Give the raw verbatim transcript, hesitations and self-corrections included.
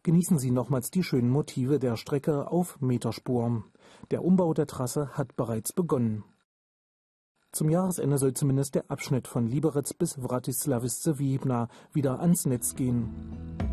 Genießen Sie nochmals die schönen Motive der Strecke auf Meterspur. Der Umbau der Trasse hat bereits begonnen. Zum Jahresende soll zumindest der Abschnitt von Liberec bis Wratislawice Wiedna wieder ans Netz gehen.